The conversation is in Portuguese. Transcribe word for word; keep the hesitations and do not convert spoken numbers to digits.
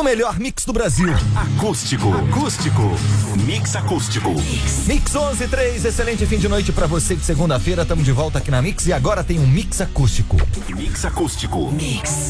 O melhor mix do Brasil. Acústico. Acústico. Mix acústico. Mix, mix onze e três, excelente fim de noite pra você de segunda-feira. Tamo de volta aqui na Mix e agora tem um mix acústico. Mix acústico. Mix.